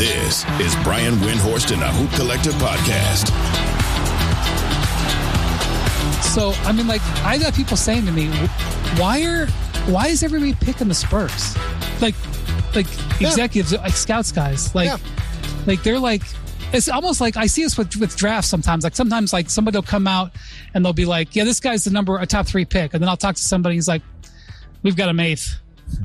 This is Brian Windhorst and the Hoop Collective Podcast. So, I mean, like, I got people saying to me, why is everybody picking the Spurs? Like executives, like scouts guys. Like they're like, it's almost like I see this with drafts sometimes. Like sometimes like somebody will come out and they'll be like, yeah, this guy's a top 3 pick. And then I'll talk to somebody, he's like, we've got him 8th.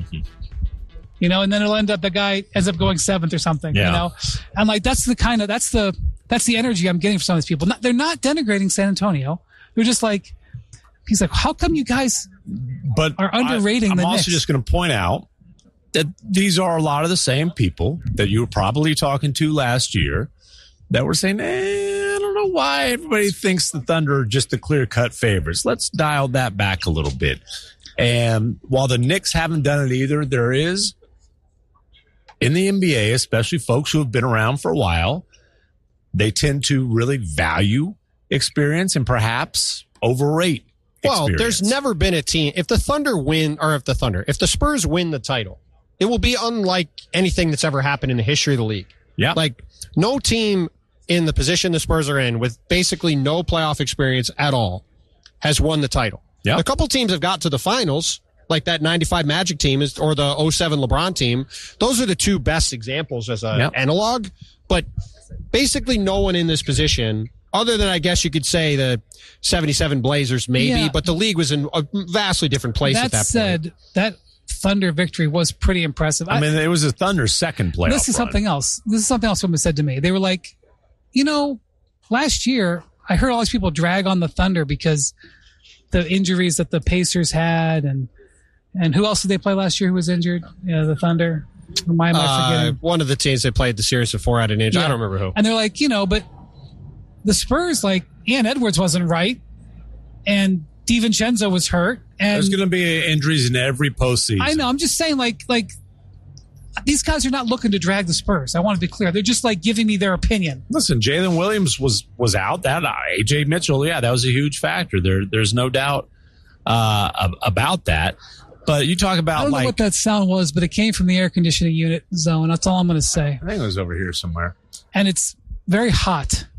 You know, and then it'll end up the guy ends up going 7th or something, you know? And like, that's the energy I'm getting from some of these people. They're not denigrating San Antonio. They're just like, he's like, how come you guys are underrating the Knicks? I'm also just going to point out that these are a lot of the same people that you were probably talking to last year that were saying, I don't know why everybody thinks the Thunder are just the clear-cut favorites. Let's dial that back a little bit. And while the Knicks haven't done it either, there is, in the NBA, especially folks who have been around for a while, they tend to really value experience and perhaps overrate experience. Well, there's never been a team. If the Spurs win the title, it will be unlike anything that's ever happened in the history of the league. Yeah. Like, no team in the position the Spurs are in with basically no playoff experience at all has won the title. Yeah. A couple teams have got to the finals, like that 95 Magic team or the 07 LeBron team. Those are the 2 best examples as an analog. But basically no one in this position, other than I guess you could say the 77 Blazers maybe, but the league was in a vastly different place at that point. That said, that Thunder victory was pretty impressive. I mean, it was a Thunder's second playoff This is something else. This is something else someone said to me. They were like, you know, last year I heard all these people drag on the Thunder because the injuries that the Pacers had and who else did they play last year who was injured? Yeah, the Thunder. Why am I forgetting? One of the teams they played the series before had an injury. I don't remember who. And they're like, you know, but the Spurs, like, Ian Edwards wasn't right, and DiVincenzo was hurt. And there's going to be injuries in every postseason. I know. I'm just saying, like these guys are not looking to drag the Spurs. I want to be clear. They're just like giving me their opinion. Listen, Jalen Williams was out. That AJ Mitchell, that was a huge factor. There's no doubt about that. But you talk about, I don't know what that sound was, but it came from the air conditioning unit zone. That's all I'm going to say. I think it was over here somewhere. And it's very hot.